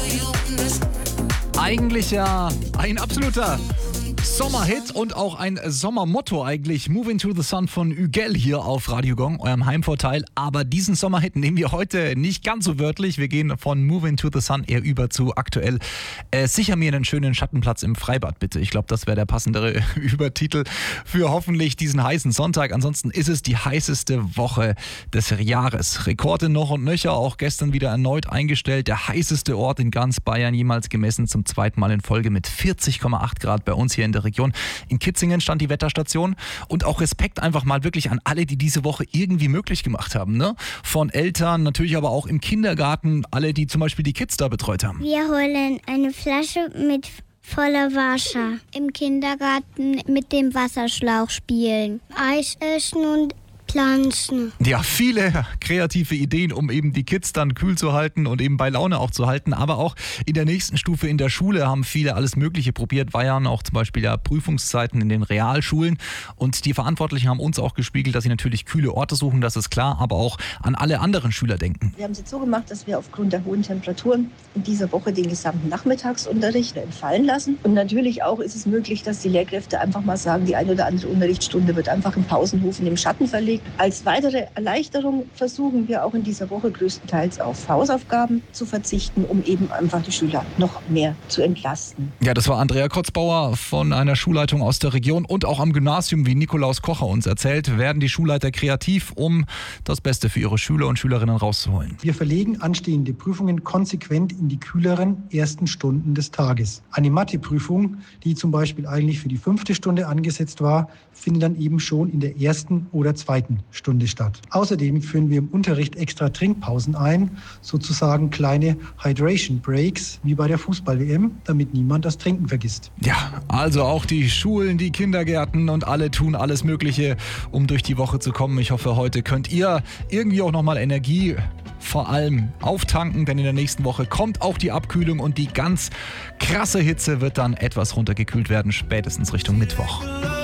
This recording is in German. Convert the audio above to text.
Eigentlich ja ein absoluter Sommerhit und auch ein Sommermotto eigentlich. Move into the Sun von Ügel hier auf Radio Gong, eurem Heimvorteil. Aber diesen Sommerhit nehmen wir heute nicht ganz so wörtlich. Wir gehen von Move into the Sun eher über zu aktuell sicher mir einen schönen Schattenplatz im Freibad, bitte. Ich glaube, das wäre der passendere Übertitel für hoffentlich diesen heißen Sonntag. Ansonsten ist es die heißeste Woche des Jahres. Rekorde noch und nöcher, auch gestern wieder erneut eingestellt. Der heißeste Ort in ganz Bayern jemals gemessen, zum zweiten Mal in Folge mit 40,8 Grad bei uns hier in der Region. In Kitzingen stand die Wetterstation und auch Respekt einfach mal wirklich an alle, die diese Woche irgendwie möglich gemacht haben. Ne? Von Eltern, natürlich aber auch im Kindergarten, alle, die zum Beispiel die Kids da betreut haben. Wir holen eine Flasche mit voller Wasser. Im Kindergarten mit dem Wasserschlauch spielen. Eis essen und Pflanzen. Ja, viele kreative Ideen, um eben die Kids dann kühl zu halten und eben bei Laune auch zu halten. Aber auch in der nächsten Stufe in der Schule haben viele alles Mögliche probiert. War ja auch zum Beispiel ja Prüfungszeiten in den Realschulen. Und die Verantwortlichen haben uns auch gespiegelt, dass sie natürlich kühle Orte suchen, das ist klar, aber auch an alle anderen Schüler denken. Wir haben es jetzt so gemacht, dass wir aufgrund der hohen Temperaturen in dieser Woche den gesamten Nachmittagsunterricht entfallen lassen. Und natürlich auch ist es möglich, dass die Lehrkräfte einfach mal sagen, die eine oder andere Unterrichtsstunde wird einfach im Pausenhof in dem Schatten verlegt. Als weitere Erleichterung versuchen wir auch in dieser Woche größtenteils auf Hausaufgaben zu verzichten, um eben einfach die Schüler noch mehr zu entlasten. Ja, das war Andrea Kotzbauer von einer Schulleitung aus der Region und auch am Gymnasium, wie Nikolaus Kocher uns erzählt, werden die Schulleiter kreativ, um das Beste für ihre Schüler und Schülerinnen rauszuholen. Wir verlegen anstehende Prüfungen konsequent in die kühleren ersten Stunden des Tages. Eine Matheprüfung, die zum Beispiel eigentlich für die 5. Stunde angesetzt war, findet dann eben schon in der 1. oder 2. Stunde statt. Außerdem führen wir im Unterricht extra Trinkpausen ein, sozusagen kleine Hydration Breaks, wie bei der Fußball-WM, damit niemand das Trinken vergisst. Ja, also auch die Schulen, die Kindergärten und alle tun alles Mögliche, um durch die Woche zu kommen. Ich hoffe, heute könnt ihr irgendwie auch nochmal Energie vor allem auftanken, denn in der nächsten Woche kommt auch die Abkühlung und die ganz krasse Hitze wird dann etwas runtergekühlt werden, spätestens Richtung Mittwoch.